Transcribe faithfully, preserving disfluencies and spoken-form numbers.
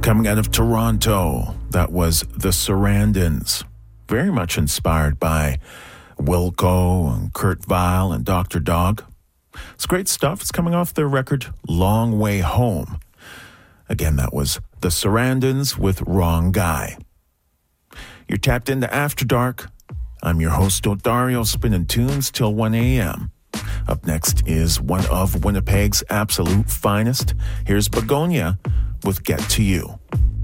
Coming out of Toronto, that was the Sarandons. Very much inspired by Wilco and Kurt Weill and Doctor Dog. It's great stuff. It's coming off their record Long Way Home. Again, that was the Sarandons with Wrong Guy. You're tapped into After Dark. I'm your host, Odario, spinning tunes till one a.m. Up next is one of Winnipeg's absolute finest. Here's Begonia with Get to You.